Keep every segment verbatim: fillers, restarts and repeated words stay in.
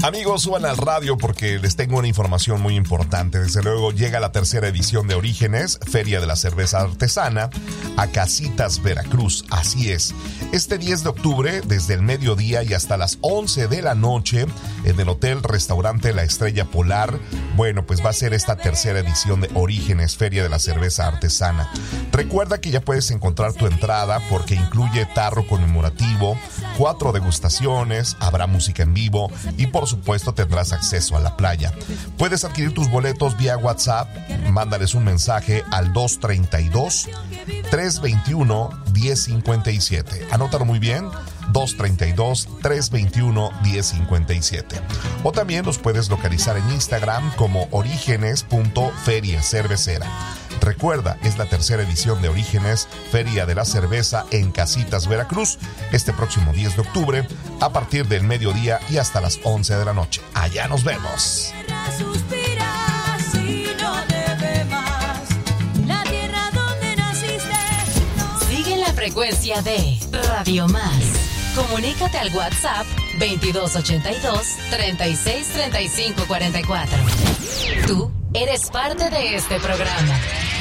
Amigos, suban al radio porque les tengo una información muy importante. Desde luego llega la tercera edición de Orígenes, Feria de la Cerveza Artesana, a Casitas, Veracruz. Así es. Este diez de octubre, desde el mediodía y hasta las once de la noche, en el Hotel Restaurante La Estrella Polar, bueno, pues va a ser esta tercera edición de Orígenes, Feria de la Cerveza Artesana. Recuerda que ya puedes encontrar tu entrada porque incluye tarro conmemorativo, cuatro degustaciones, habrá música en vivo y por supuesto tendrás acceso a la playa. Puedes adquirir tus boletos vía WhatsApp, mándales un mensaje al dos treinta y dos, trescientos veintiuno, diez cincuenta y siete. Anótalo muy bien, dos treinta y dos, trescientos veintiuno, diez cincuenta y siete. O también los puedes localizar en Instagram como orígenes punto feria cervecera. Recuerda, es la tercera edición de Orígenes, Feria de la Cerveza en Casitas, Veracruz, este próximo diez de octubre, a partir del mediodía y hasta las once de la noche. Allá nos vemos. Sigue la frecuencia de Radio Más. Comunícate al WhatsApp veintidós ochenta y dos, treinta y seis, treinta y cinco cuarenta y cuatro. Tú eres parte de este programa.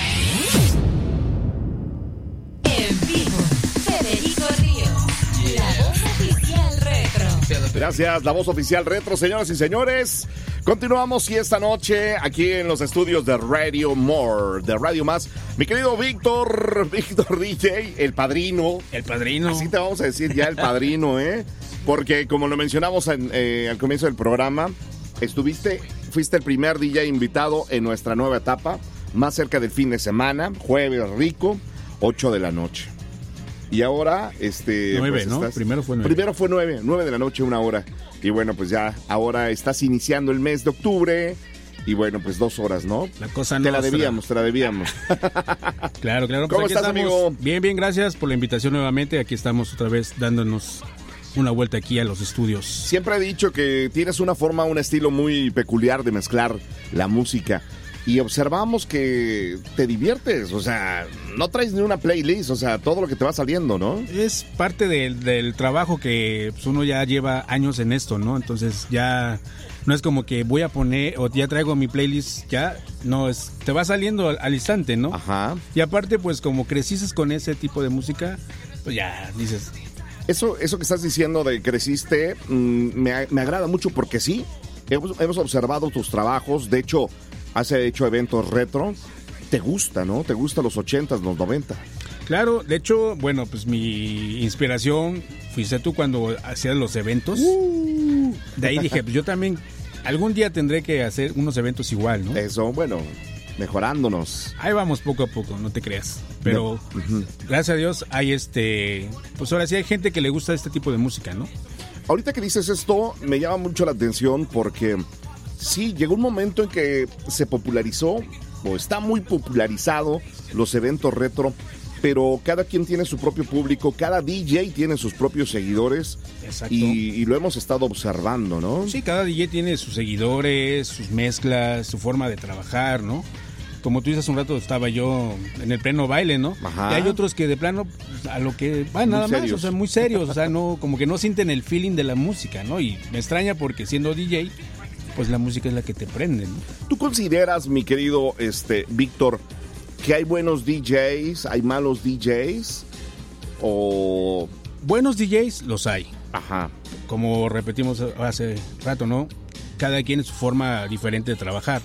En vivo, Federico Ríos, la voz oficial retro. Gracias, la voz oficial retro, señoras y señores. Continuamos y esta noche aquí en los estudios de Radio More, de Radio Más. Mi querido Víctor, Víctor D J, el padrino. El padrino. Así te vamos a decir ya el padrino, ¿eh? Porque como lo mencionamos en, eh, al comienzo del programa, estuviste, fuiste el primer D J invitado en nuestra nueva etapa, más cerca del fin de semana, jueves rico, ocho de la noche. Y ahora, este... Nueve, pues ¿no? estás, Primero fue nueve. Primero fue nueve, nueve de la noche, una hora. Y bueno, pues ya, ahora estás iniciando el mes de octubre. Y bueno, pues dos horas, ¿no? La cosa te no la debíamos, te la debíamos. Claro, claro. ¿Cómo pues estás, estamos. amigo? Bien, bien, gracias por la invitación nuevamente. Aquí estamos otra vez dándonos una vuelta aquí a los estudios. Siempre he dicho que tienes una forma, un estilo muy peculiar de mezclar la música. Y observamos que te diviertes, o sea, no traes ni una playlist, o sea, todo lo que te va saliendo, ¿no? Es parte del, del trabajo que pues, uno ya lleva años en esto, ¿no? Entonces ya no es como que voy a poner o ya traigo mi playlist, ya no, es te va saliendo al, al instante, ¿no? Ajá. Y aparte, pues como creciste con ese tipo de música, pues ya dices... Eso, eso que estás diciendo de creciste, mmm, me, me agrada mucho porque sí, hemos, hemos observado tus trabajos, de hecho... Has hecho eventos retro. ¿Te gusta, no? ¿Te gustan los ochentas, los noventa? Claro, de hecho, bueno, pues mi inspiración fuiste tú cuando hacías los eventos. Uh. De ahí dije, pues yo también algún día tendré que hacer unos eventos igual, ¿no? Eso, bueno, mejorándonos. Ahí vamos poco a poco, no te creas. Pero uh-huh. Gracias a Dios hay este... Pues ahora sí hay gente que le gusta este tipo de música, ¿no? Ahorita que dices esto, me llama mucho la atención porque... Sí, llegó un momento en que se popularizó, o está muy popularizado, los eventos retro, pero cada quien tiene su propio público, cada D J tiene sus propios seguidores. Exacto. Y, y lo hemos estado observando, ¿no? Sí, cada D J tiene sus seguidores, sus mezclas, su forma de trabajar, ¿no? Como tú dices hace un rato, estaba yo en el pleno baile, ¿no? Ajá. Y hay otros que de plano, a lo que van nada serios. más, o sea, muy serios, o sea, no, como que no sienten el feeling de la música, ¿no? Y me extraña porque siendo D J... pues la música es la que te prende, ¿no? ¿Tú consideras, mi querido este, Víctor, que hay buenos D Js, hay malos D Js? ¿O...? Buenos D Js los hay. Ajá. Como repetimos hace rato, ¿no? Cada quien es su forma diferente de trabajar.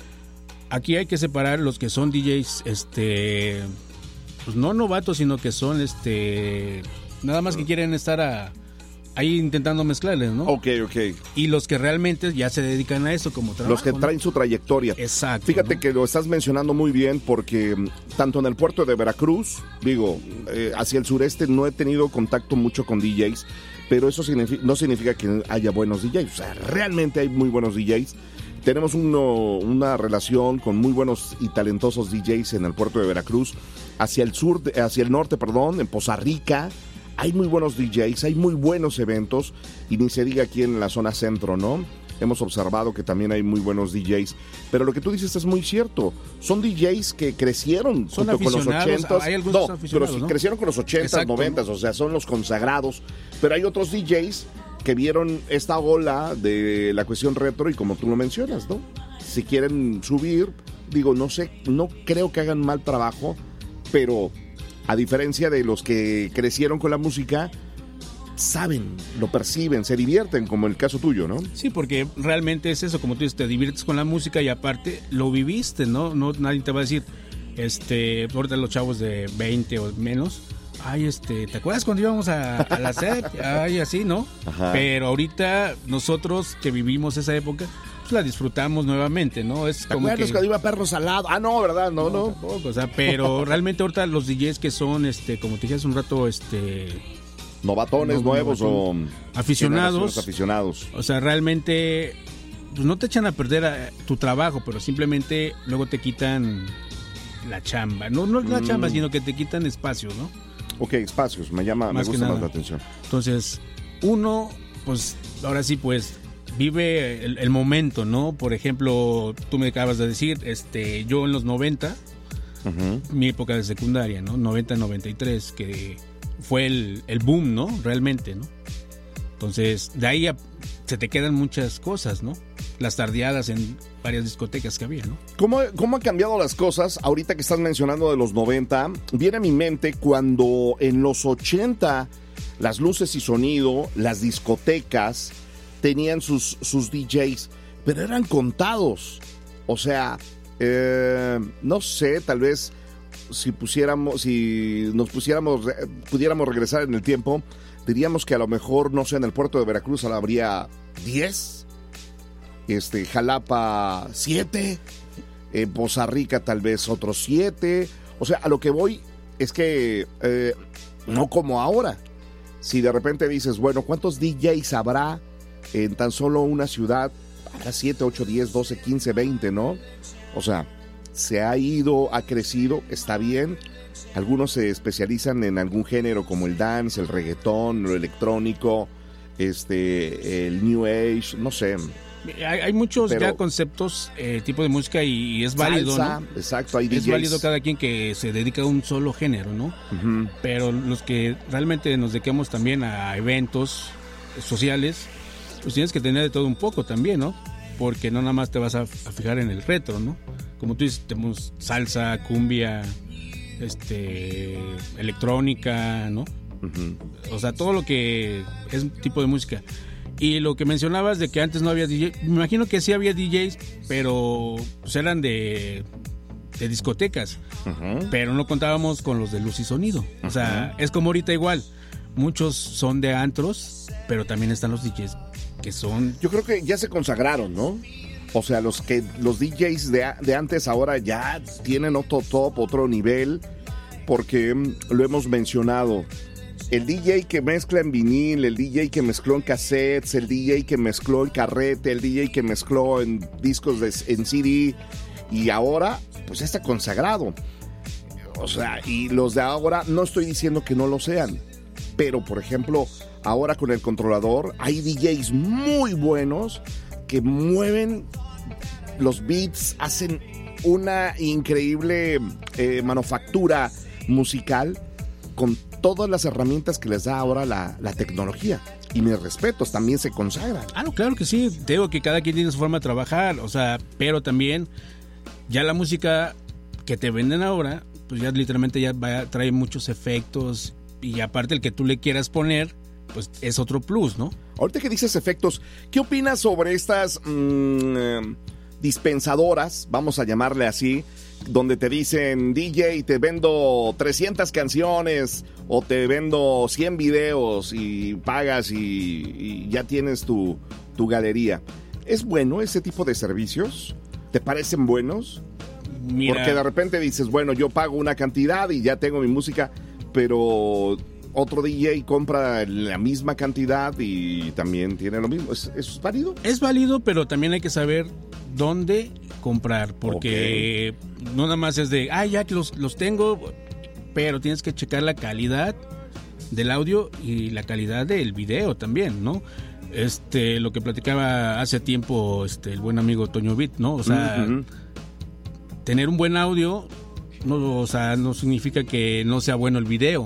Aquí hay que separar los que son D Js, este... pues no novatos, sino que son, este... nada más que quieren estar a... ahí intentando mezclarles, ¿no? Ok, ok. Y los que realmente ya se dedican a eso como trabajo. Los que traen, ¿no?, su trayectoria. Exacto. Fíjate, ¿no?, que lo estás mencionando muy bien porque tanto en el puerto de Veracruz, digo, eh, hacia el sureste no he tenido contacto mucho con D Js, pero eso significa, no significa que haya buenos D Js. O sea, realmente hay muy buenos D Js. Tenemos uno, una relación con muy buenos y talentosos D Js en el puerto de Veracruz. Hacia el sur, hacia el norte, perdón, en Poza Rica. Hay muy buenos D Js, hay muy buenos eventos, y ni se diga aquí en la zona centro, ¿no? Hemos observado que también hay muy buenos D Js, pero lo que tú dices es muy cierto. Son D Js que crecieron son junto con los ochentas. Hay algunos no, aficionados, pero ¿no? crecieron con los ochentas, Exacto, noventas, ¿no? O sea, son los consagrados. Pero hay otros D Js que vieron esta ola de la cuestión retro y como tú lo mencionas, ¿no? Si quieren subir, digo, no sé, no creo que hagan mal trabajo, pero a diferencia de los que crecieron con la música, saben, lo perciben, se divierten, como el caso tuyo, ¿no? Sí, porque realmente es eso, como tú dices, te diviertes con la música y aparte lo viviste, ¿no? No nadie te va a decir, este, ahorita los chavos de veinte o menos, ay, este, ¿te acuerdas cuando íbamos a, a la S E C? Ay, así, ¿no? Ajá. Pero ahorita nosotros que vivimos esa época, pues la disfrutamos nuevamente, ¿no? Es ¿Te como acuerdas que... cuando iba Perro Salado? Ah, no, ¿verdad? No, no. no. Tampoco, o sea, pero realmente ahorita los D Js que son, este, como te dije hace un rato, este... novatones no, nuevos o aficionados, aficionados. O sea, realmente pues no te echan a perder a, tu trabajo, pero simplemente luego te quitan la chamba. No, no la mm. chamba, sino que te quitan espacios, ¿no? Ok, espacios, me llama, más me gusta más la atención. Entonces, uno, pues, ahora sí, pues, vive el, el momento, ¿no? Por ejemplo, tú me acabas de decir, este, yo en los noventa, uh-huh. mi época de secundaria, ¿no? noventa, noventa y tres, que fue el, el boom, ¿no? Realmente, ¿no? Entonces, de ahí a, se te quedan muchas cosas, ¿no? Las tardeadas en varias discotecas que había, ¿no? ¿Cómo, cómo han cambiado las cosas? Ahorita que estás mencionando de los noventa, viene a mi mente cuando en los ochenta las luces y sonido, las discotecas tenían sus, sus D Js, pero eran contados. O sea, eh, no sé, tal vez si pusiéramos, si nos pusiéramos, pudiéramos regresar en el tiempo, diríamos que a lo mejor, no sé, en el puerto de Veracruz habría diez, este, Jalapa siete, en Poza Rica tal vez otros siete. O sea, a lo que voy es que eh, no como ahora. Si de repente dices, bueno, ¿cuántos D Js habrá en tan solo una ciudad? Habrá siete, ocho, diez, doce, quince, veinte, ¿no? O sea, se ha ido, ha crecido, está bien. Algunos se especializan en algún género como el dance, el reggaetón, lo electrónico, este, el new age, no sé. Hay, hay muchos Pero, ya conceptos, eh, tipo de música y, y es válido, salsa, ¿no? Exacto, hay D Js. Es válido cada quien que se dedica a un solo género, ¿no? Uh-huh. Pero los que realmente nos dediquemos también a eventos sociales, pues tienes que tener de todo un poco también, ¿no? Porque no nada más te vas a, a fijar en el retro, ¿no? Como tú dices, tenemos salsa, cumbia, este, electrónica, ¿no? Uh-huh. O sea, todo lo que es un tipo de música. Y lo que mencionabas de que antes no había D Js, me imagino que sí había D Js, pero pues eran de, de discotecas, uh-huh. pero no contábamos con los de luz y sonido. Uh-huh. O sea, es como ahorita igual, muchos son de antros, pero también están los D Js que son... Yo creo que ya se consagraron, ¿no? O sea, los que los D Js de, de antes ahora ya tienen otro top, otro nivel, porque lo hemos mencionado. El D J que mezcla en vinil, el D J que mezcló en cassettes, el D J que mezcló en carrete, el D J que mezcló en discos de, en C D, y ahora pues está consagrado. O sea, y los de ahora no estoy diciendo que no lo sean, pero por ejemplo, ahora con el controlador hay D Js muy buenos que mueven los beats, hacen una increíble eh, manufactura musical con todas las herramientas que les da ahora la, la tecnología. Y mis respetos, también se consagran. Ah, no, claro que sí. Te digo que cada quien tiene su forma de trabajar, o sea, pero también ya la música que te venden ahora, pues ya literalmente ya va, trae muchos efectos, y aparte el que tú le quieras poner, pues es otro plus, ¿no? Ahorita que dices efectos, ¿qué opinas sobre estas mmm, dispensadoras, vamos a llamarle así, donde te dicen, D J, te vendo trescientas canciones o te vendo cien videos y pagas y, y ya tienes tu, tu galería? ¿Es bueno ese tipo de servicios? ¿Te parecen buenos? Mira. Porque de repente dices, bueno, yo pago una cantidad y ya tengo mi música, pero otro D J compra la misma cantidad y también tiene lo mismo. ¿Es, es válido? Es válido, pero también hay que saber dónde comprar, porque okay. no nada más es de, ah, ya que los, los tengo, pero tienes que checar la calidad del audio y la calidad del video también, ¿no? Este, lo que platicaba hace tiempo este el buen amigo Toño Beat, ¿no? O sea, uh-huh. tener un buen audio, no, o sea, no significa que no sea bueno el video, ¿no?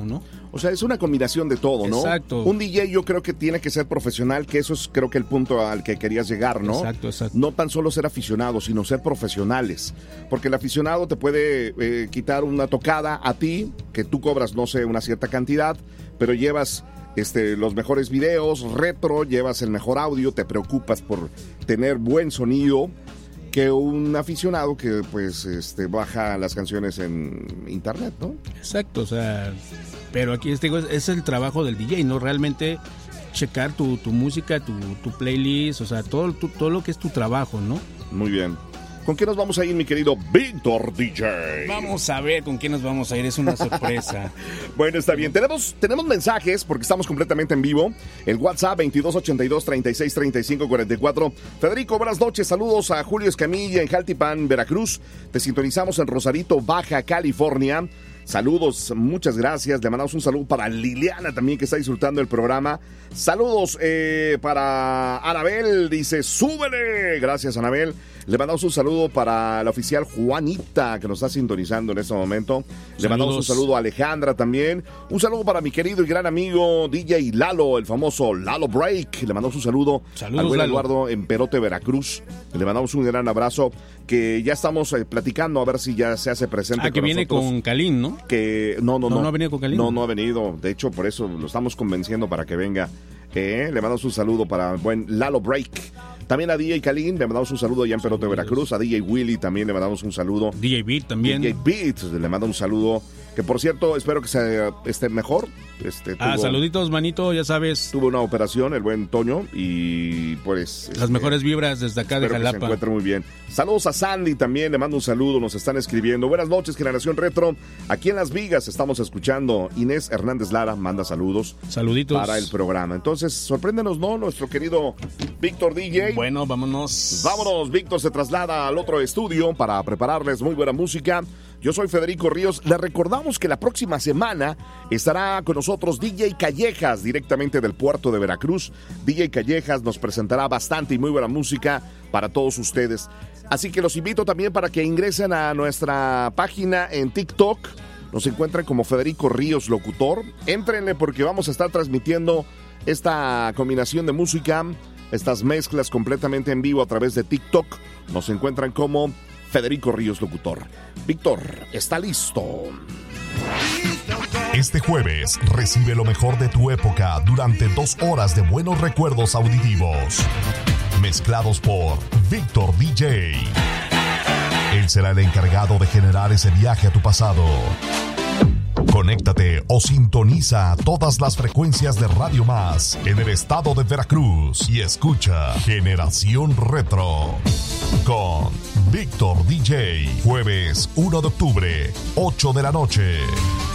O sea, es una combinación de todo, ¿no? Exacto. Un D J yo creo que tiene que ser profesional, que eso es creo que el punto al que querías llegar, ¿no? Exacto, exacto. No tan solo ser aficionados, sino ser profesionales. Porque el aficionado te puede eh, quitar una tocada a ti, que tú cobras, no sé, una cierta cantidad, pero llevas este, los mejores videos, retro, llevas el mejor audio, te preocupas por tener buen sonido, que un aficionado que pues este baja las canciones en internet, ¿no? Exacto, o sea, pero aquí este, es el trabajo del D J, ¿no? Realmente checar tu, tu música, tu, tu playlist, o sea, todo, tu, todo lo que es tu trabajo, ¿no? Muy bien. ¿Con qué nos vamos a ir, mi querido Víctor D J? Vamos a ver con quién nos vamos a ir, es una sorpresa. Bueno, está bien. Tenemos, tenemos mensajes porque estamos completamente en vivo. El WhatsApp veintidós ochenta y dos, treinta y seis, treinta y cinco, cuarenta y cuatro. Federico, buenas noches. Saludos a Julio Escamilla en Jaltipan, Veracruz. Te sintonizamos en Rosarito, Baja California. Saludos, muchas gracias. Le mandamos un saludo para Liliana también, que está disfrutando el programa. Saludos eh, para Anabel, dice, súbele. Gracias, Anabel. Le mandamos un saludo para la oficial Juanita, que nos está sintonizando en este momento. Le Saludos. mandamos un saludo a Alejandra también. Un saludo para mi querido y gran amigo D J Lalo, el famoso Lalo Break. Le mandamos un saludo Saludos, al buen Lalo. Eduardo en Perote, Veracruz. Le mandamos un gran abrazo, que ya estamos eh, platicando a ver si ya se hace presente. Ah, que con viene nosotros. con Kalin, ¿no? Que no, no, No, no. no ha venido con Kalin. No, no ha venido. De hecho, por eso lo estamos convenciendo para que venga. Eh, le mandamos un saludo para el buen Lalo Break. También a D J Kalin, le mandamos un saludo allá en Perote, Veracruz. A D J Willy también le mandamos un saludo. D J Beat también. D J Beat le manda un saludo. Que por cierto, espero que se, esté mejor. Este, Ah, tuvo, saluditos, manito, ya sabes. tuvo una operación, el buen Toño. Y pues. Las este, mejores vibras desde acá de Espero que se Jalapa. encuentre muy bien. Saludos a Sandy también, le mando un saludo, nos están escribiendo. Buenas noches, Generación Retro. Aquí en Las Vigas estamos escuchando. Inés Hernández Lara manda saludos Saluditos. para el programa. Entonces, sorpréndenos, ¿no? Nuestro querido Víctor D J. Bueno, vámonos. Vámonos, Víctor se traslada al otro estudio para prepararles muy buena música. Yo soy Federico Ríos. Les recordamos que la próxima semana estará con nosotros D J Callejas, directamente del puerto de Veracruz. D J Callejas nos presentará bastante y muy buena música para todos ustedes. Así que los invito también para que ingresen a nuestra página en TikTok. Nos encuentran como Federico Ríos Locutor. Éntrenle porque vamos a estar transmitiendo esta combinación de música, estas mezclas completamente en vivo a través de TikTok. Nos encuentran como Federico Ríos Locutor. Víctor, ¿está listo? Este jueves recibe lo mejor de tu época durante dos horas de buenos recuerdos auditivos, mezclados por Víctor D J. Él será el encargado de generar ese viaje a tu pasado. Conéctate o sintoniza todas las frecuencias de Radio Más en el estado de Veracruz y escucha Generación Retro con Víctor D J. Jueves uno de octubre, ocho de la noche.